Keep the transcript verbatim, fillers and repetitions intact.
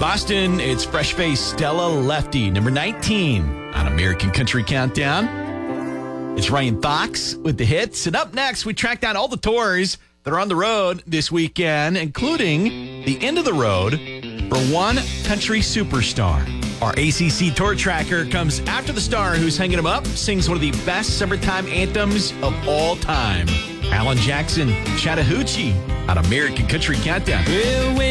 Boston, it's fresh-faced Stella Lefty, number nineteen on American Country Countdown. It's Ryan Fox with the hits. And up next, we track down all the tours that are on the road this weekend, including the end of the road for one country superstar. Our A C C tour tracker comes after the star who's hanging him up, sings one of the best summertime anthems of all time. Alan Jackson, Chattahoochee on American Country Countdown. Well,